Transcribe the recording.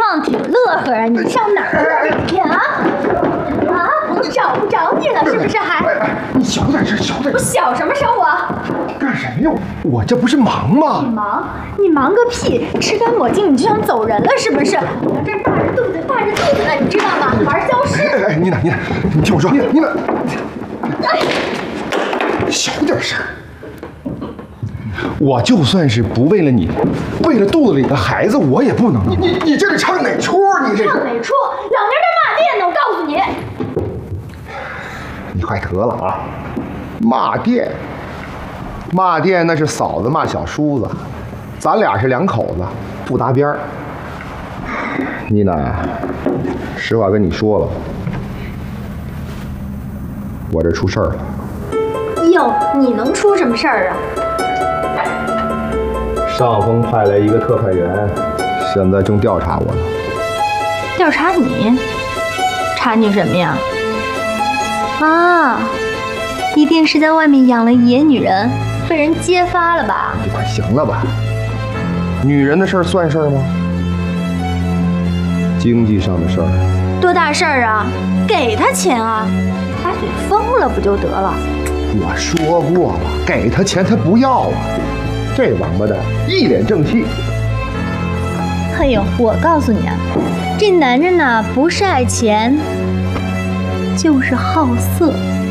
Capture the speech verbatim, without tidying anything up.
望挺乐呵啊！你上哪儿呀？啊，找不着你了是不是还？ 你小点声，小点声！ 我小什么声我？ 干什么呀？我这不是忙吗？ 你忙？你忙个屁！吃干抹净你就想走人了是不是？我这大着肚子大着肚子呢，你知道吗？玩消失！ 哎哎，妮娜，妮娜，你听我说，妮娜，妮娜，小点声。我就算是不为了你，为了肚子里的孩子，我也不能。你你你这是唱哪出？你这是唱哪出？老娘这骂店呢，我告诉你。 你快得了啊！骂店，骂店那是嫂子骂小叔子，咱俩是两口子，不搭边儿。妮娜，实话跟你说了，我这出事儿了。 哟，你能出什么事儿啊？ 上峰派来一个特派员，现在正调查我呢。 调查你？查你什么呀？啊，一定是在外面养了野女人，被人揭发了吧？ 你快行了吧？女人的事儿算事儿吗？经济上的事儿。 多大事儿啊？给他钱啊，把嘴封了不就得了？ 我说过了，给他钱他不要啊。这王八蛋一脸正气。 哎呦，我告诉你啊，这男人呢，不是爱钱，就是好色。